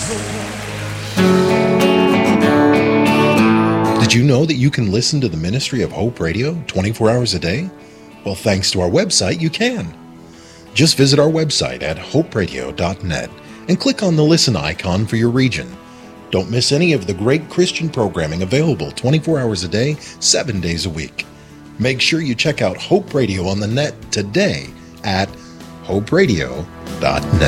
Did you know that you can listen to the Ministry of Hope Radio 24 hours a day? Well, thanks to our website, you can. Just visit our website at hoperadio.net and click on the listen icon for your region. Don't miss any of the great Christian programming available 24 hours a day, 7 days a week. Make sure you check out Hope Radio on the net today at hoperadio.net.